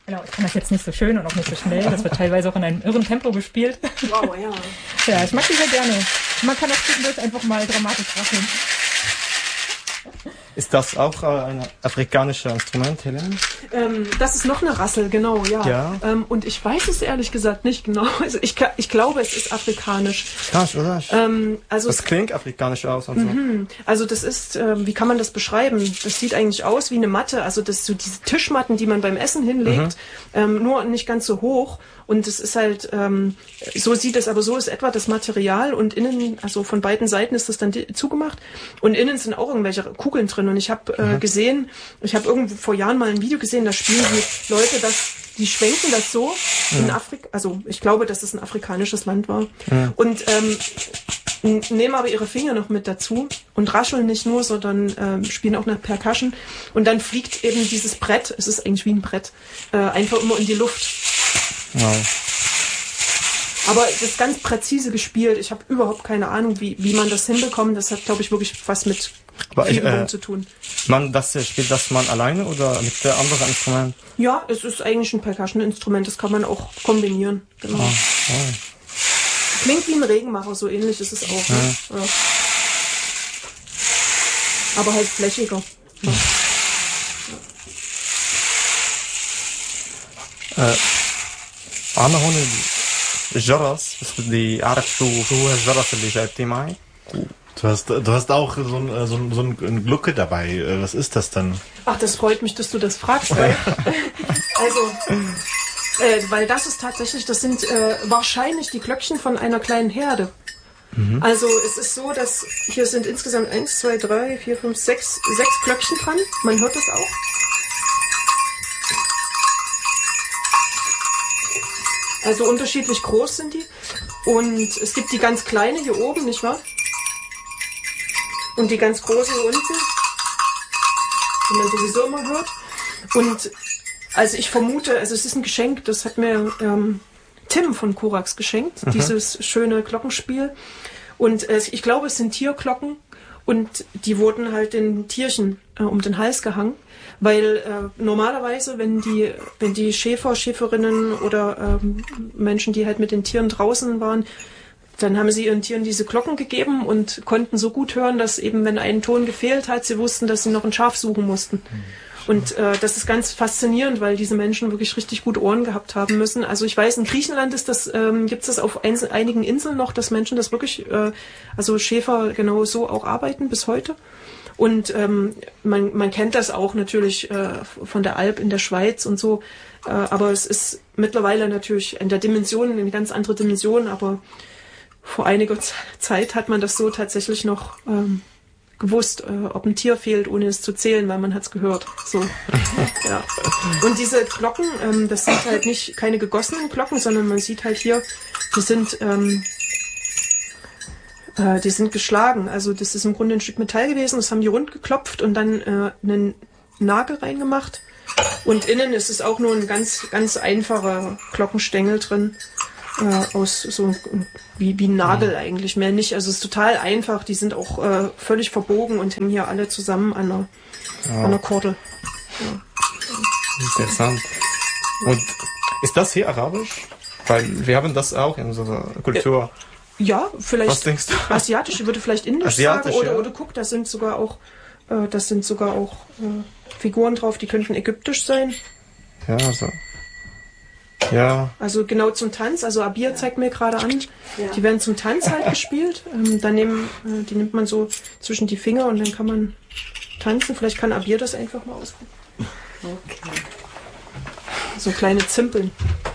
Genau, ich kann das jetzt nicht so schön und auch nicht so schnell. Das wird teilweise auch in einem irren Tempo gespielt. Wow, ja. Ja, ich mag die sehr gerne. Man kann auch zwischendurch einfach mal dramatisch rasseln. Ist das auch ein afrikanisches Instrument, Helen? Das ist noch eine Rassel, genau, ja. Ja. Und ich weiß es ehrlich gesagt nicht genau. Also ich glaube, es ist afrikanisch. Krass, oder? Also das klingt afrikanisch aus und so. Also das ist, wie kann man das beschreiben? Das sieht eigentlich aus wie eine Matte. Also das so diese Tischmatten, die man beim Essen hinlegt, nur nicht ganz so hoch. Und es ist halt, so sieht es, aber so ist etwa das Material und innen, also von beiden Seiten ist das dann zugemacht und innen sind auch irgendwelche Kugeln drin. Und ich habe gesehen, ich habe irgendwo vor Jahren mal ein Video gesehen, da spielen die Leute die schwenken das so in Afrika, also ich glaube, dass es ein afrikanisches Land war. Und nehmen aber ihre Finger noch mit dazu und rascheln nicht nur, sondern spielen auch eine Percussion. Und dann fliegt eben dieses Brett, es ist eigentlich wie ein Brett, einfach immer in die Luft. Wow. Aber das ist ganz präzise gespielt. Ich habe überhaupt keine Ahnung, wie man das hinbekommt. Das hat, glaube ich, wirklich was mit Übung zu tun. Spielt das man alleine oder mit der anderen Instrument? Ja, es ist eigentlich ein Percussion-Instrument. Das kann man auch kombinieren. Genau. Klingt wie ein Regenmacher, so ähnlich ist es auch. Ne? Ja. Aber halt flächiger. Ja. أنا هون الجرس بس بدي أعرف شو هو الجرس اللي جايبتيه معي. Du hast auch so ein Glucke dabei. Was ist das dann? Ach, das freut mich, dass du das fragst. Weil das ist tatsächlich, das sind wahrscheinlich die Glöckchen von einer kleinen Herde. Also es ist so, dass hier sind insgesamt 1, 2, 3, 4, 5, 6 Glöckchen dran. Man hört das auch. Also unterschiedlich groß sind die. Und es gibt die ganz kleine hier oben, nicht wahr? Und die ganz große hier unten, die man sowieso immer hört. Und also ich vermute, also es ist ein Geschenk, das hat mir Tim von Korax geschenkt, dieses schöne Glockenspiel. Und ich glaube, es sind Tierglocken und die wurden halt den Tierchen um den Hals gehangen. Weil normalerweise, wenn die Schäfer, Schäferinnen oder Menschen, die halt mit den Tieren draußen waren, dann haben sie ihren Tieren diese Glocken gegeben und konnten so gut hören, dass eben, wenn ein Ton gefehlt hat, sie wussten, dass sie noch ein Schaf suchen mussten. Und das ist ganz faszinierend, weil diese Menschen wirklich richtig gut Ohren gehabt haben müssen. Also ich weiß, in Griechenland ist das, gibt es das auf einigen Inseln noch, dass Menschen das wirklich, also Schäfer genau so auch arbeiten bis heute. Und man kennt das auch natürlich von der Alp in der Schweiz und so. Aber es ist mittlerweile natürlich in der Dimension, eine ganz andere Dimension. Aber vor einiger Zeit hat man das so tatsächlich noch gewusst, ob ein Tier fehlt, ohne es zu zählen, weil man hat es gehört. So. Ja. Und diese Glocken, das sind halt nicht keine gegossenen Glocken, sondern man sieht halt hier, die sind geschlagen. Also das ist im Grunde ein Stück Metall gewesen, das haben die rund geklopft und dann einen Nagel reingemacht. Und innen ist es auch nur ein ganz, ganz einfacher Glockenstängel drin. Aus so wie ein Nagel eigentlich, mehr nicht. Also es ist total einfach. Die sind auch völlig verbogen und hängen hier alle zusammen an einer Kordel. Ja. Interessant. Und ist das hier arabisch? Weil wir haben das auch in unserer Kultur. Ja, vielleicht. Was denkst du? Asiatisch, ich würde vielleicht indisch sagen. Oder guck, da sind sogar auch Figuren drauf, die könnten ägyptisch sein. Ja, also. Ja. Also genau zum Tanz, also Abir zeigt mir gerade an, die werden zum Tanz halt gespielt. Die nimmt man so zwischen die Finger und dann kann man tanzen. Vielleicht kann Abir das einfach mal ausprobieren. Okay. So kleine Zimpeln.